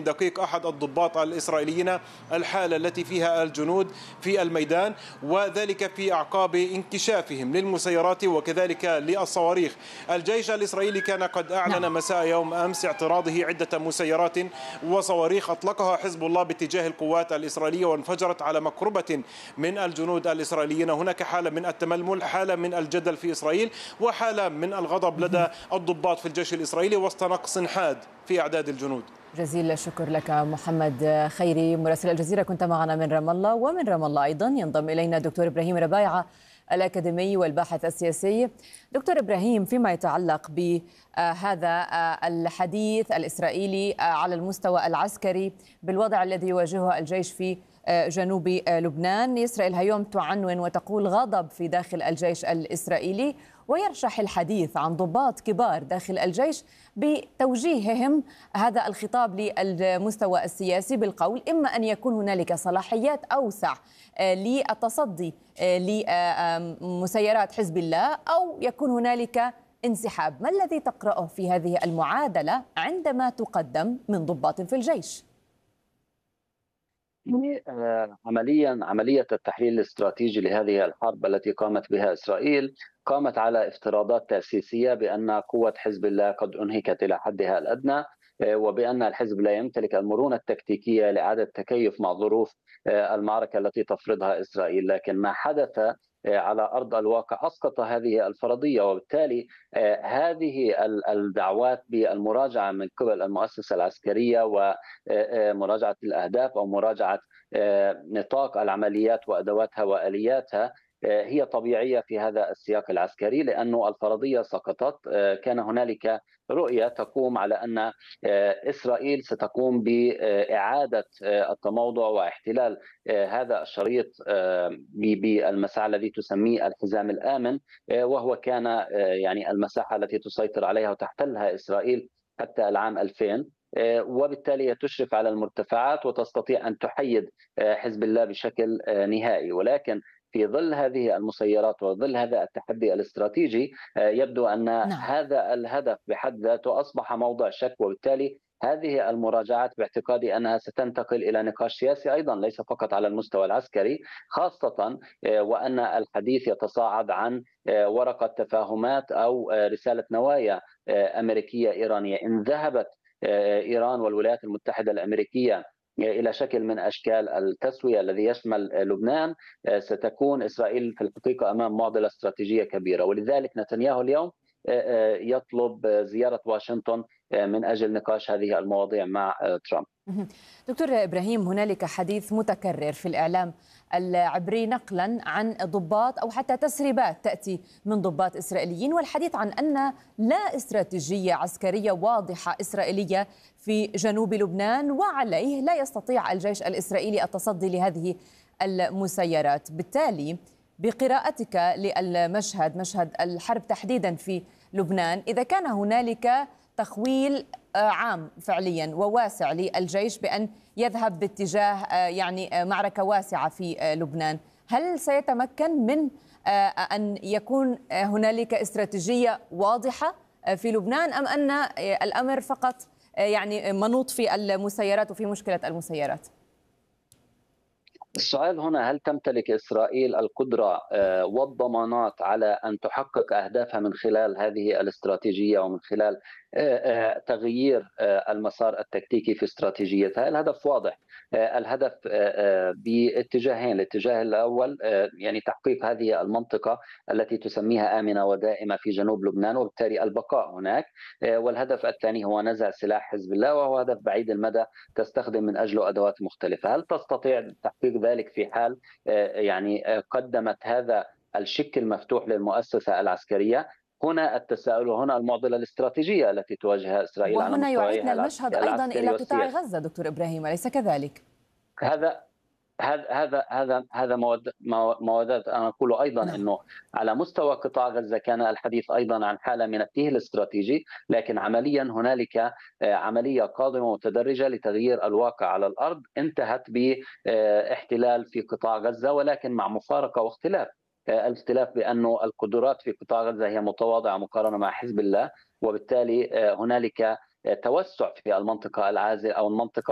من دقيق أحد الضباط الإسرائيليين الحالة التي فيها الجنود في الميدان، وذلك في أعقاب انكشافهم للمسيرات وكذلك للصواريخ. الجيش الإسرائيلي كان قد أعلن مساء يوم أمس اعتراضه عدة مسيرات وصواريخ أطلقها حزب الله باتجاه القوات الإسرائيلية وانفجرت على مقربة من الجنود الإسرائيليين. هناك حالة من التململ، حالة من الجدل في إسرائيل، وحالة من الغضب لدى الضباط في الجيش الإسرائيلي وسط نقص حاد في أعداد الجنود. جزيل الشكر لك محمد خيري مراسل الجزيرة، كنت معنا من رام الله. ومن رام الله أيضا ينضم إلينا الدكتور إبراهيم ربايعة الأكاديمي والباحث السياسي. دكتور إبراهيم، فيما يتعلق بهذا الحديث الإسرائيلي على المستوى العسكري بالوضع الذي يواجهه الجيش في جنوب لبنان، إسرائيل هيوم تعنون وتقول غضب في داخل الجيش الإسرائيلي، ويرشح الحديث عن ضباط كبار داخل الجيش بتوجيههم هذا الخطاب للمستوى السياسي بالقول إما أن يكون هنالك صلاحيات أوسع للتصدي لمسيرات حزب الله أو يكون هنالك انسحاب. ما الذي تقرأه في هذه المعادلة عندما تقدم من ضباط في الجيش؟ عملية التحليل الاستراتيجي لهذه الحرب التي قامت بها إسرائيل قامت على افتراضات تأسيسية بأن قوة حزب الله قد أنهكت إلى حدها الأدنى، وبأن الحزب لا يمتلك المرونة التكتيكية لإعادة التكيف مع ظروف المعركة التي تفرضها إسرائيل. لكن ما حدث على أرض الواقع أسقط هذه الفرضية، وبالتالي هذه الدعوات بالمراجعة من قبل المؤسسة العسكرية ومراجعة الأهداف أو مراجعة نطاق العمليات وأدواتها وآلياتها هي طبيعية في هذا السياق العسكري، لأن الفرضية سقطت. كان هنالك رؤية تقوم على أن إسرائيل ستقوم بإعادة التموضع واحتلال هذا الشريط بالمساحة الذي تسميه الحزام الآمن، وهو كان يعني المساحة التي تسيطر عليها وتحتلها إسرائيل حتى العام 2000، وبالتالي تشرف على المرتفعات وتستطيع أن تحيد حزب الله بشكل نهائي. ولكن في ظل هذه المسيرات وظل هذا التحدي الاستراتيجي يبدو أن هذا الهدف بحد ذاته أصبح موضع شك، وبالتالي هذه المراجعات باعتقادي أنها ستنتقل إلى نقاش سياسي أيضا ليس فقط على المستوى العسكري، خاصة وأن الحديث يتصاعد عن ورقة تفاهمات أو رسالة نوايا أمريكية إيرانية. إن ذهبت إيران والولايات المتحدة الأمريكية إلى شكل من أشكال التسوية الذي يشمل لبنان، ستكون إسرائيل في الحقيقة أمام معضلة استراتيجية كبيرة. ولذلك نتنياهو اليوم يطلب زيارة واشنطن من أجل نقاش هذه المواضيع مع ترامب. دكتور إبراهيم، هنالك حديث متكرر في الإعلام العبري نقلا عن ضباط أو حتى تسريبات تأتي من ضباط إسرائيليين، والحديث عن أن لا استراتيجية عسكرية واضحة إسرائيلية في جنوب لبنان، وعليه لا يستطيع الجيش الإسرائيلي التصدي لهذه المسيرات. بالتالي بقراءتك للمشهد، مشهد الحرب تحديدا في لبنان، إذا كان هنالك تخويل عام فعليا وواسع للجيش بأن يذهب باتجاه يعني معركة واسعة في لبنان، هل سيتمكن من أن يكون هنالك استراتيجية واضحة في لبنان، أم أن الأمر فقط يعني منوط في المسيرات وفي مشكلة المسيرات؟ السؤال هنا هل تمتلك إسرائيل القدرة والضمانات على أن تحقق أهدافها من خلال هذه الاستراتيجية ومن خلال تغيير المسار التكتيكي في استراتيجيتها؟ الهدف واضح، الهدف باتجاهين. الاتجاه الأول يعني تحقيق هذه المنطقة التي تسميها آمنة ودائمة في جنوب لبنان وبالتالي البقاء هناك، والهدف الثاني هو نزع سلاح حزب الله، وهو هدف بعيد المدى تستخدم من أجله أدوات مختلفة. هل تستطيع تحقيق ذلك في حال يعني قدمت هذا الشك المفتوح للمؤسسة العسكرية؟ هنا التساؤل وهنا المعضلة الاستراتيجية التي تواجهها إسرائيل على مستويها. وهنا يعيدنا المشهد أيضا إلى قطاع والسياسي. غزة دكتور إبراهيم، أليس كذلك؟ هذا موادات. أنا أقول أيضا أنه على مستوى قطاع غزة كان الحديث أيضا عن حالة من التيه الاستراتيجي، لكن عمليا هنالك عملية قادمة متدرجة لتغيير الواقع على الأرض انتهت باحتلال في قطاع غزة، ولكن مع مفارقة واختلاف. الاختلاف بأنه القدرات في قطاع غزة هي متواضعة مقارنة مع حزب الله، وبالتالي هنالك توسع في المنطقة العازلة أو المنطقة